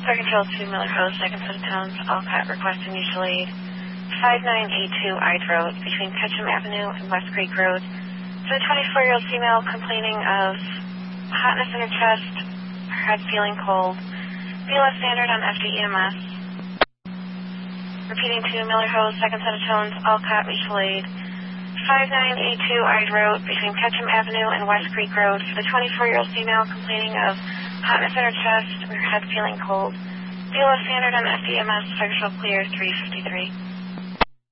Fire Control 2 Miller Rose, second set of tones, Alcott requesting mutual aid. 5982 Ide Road between Ketchum Avenue and West Creek Road. To a 24-year-old female complaining of hotness in her chest, her head feeling cold. BLS standard on FDEMS. Repeating to Miller Hose, second set of tones, Alcott mutual aid. 5982 Ide Road between Ketchum Avenue and West Creek Road. For the 24-year-old female complaining of hotness in her chest, her head feeling cold. BLS standard on FDEMS, Fire Control clear 353.